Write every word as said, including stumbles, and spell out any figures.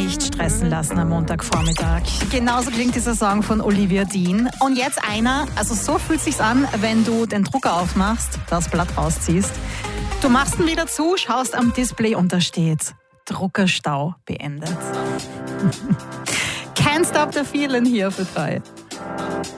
nicht stressen lassen am Montagvormittag. Genauso klingt dieser Song von Olivia Dean. Und jetzt einer, also so fühlt sich's an, wenn du den Drucker aufmachst, das Blatt rausziehst. Du machst ihn wieder zu, schaust am Display und da steht Druckerstau beendet. Can't Stop the Feeling hier für drei.